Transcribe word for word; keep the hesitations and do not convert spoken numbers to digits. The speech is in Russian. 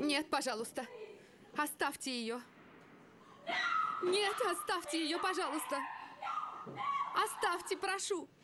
Нет, пожалуйста. Оставьте ее. Нет, оставьте ее, пожалуйста. Оставьте, прошу.